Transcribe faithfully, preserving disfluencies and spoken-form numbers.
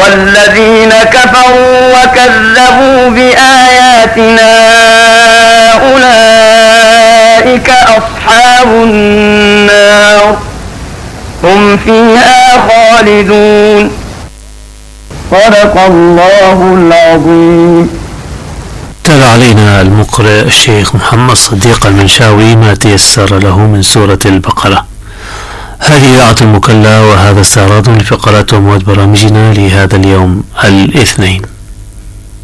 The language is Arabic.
والذين كفروا وكذبوا بآياتنا أولئك أصحاب النار هم فيها خالدون. صدق الله العظيم. تلا علينا المقرئ الشيخ محمد صديق المنشاوي ما تيسر له من سورة البقرة. هذه إذاعة المكلا، وهذا استعراض لفقرات ومواد برامجنا لهذا اليوم الاثنين.